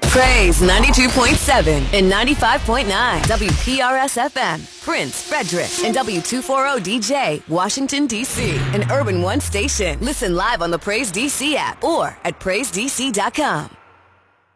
Praise 92.7 and 95.9 WPRS FM, Prince, Frederick, and W240DJ, Washington, D.C., an Urban One station. Listen live on the Praise DC app or at PraiseDC.com.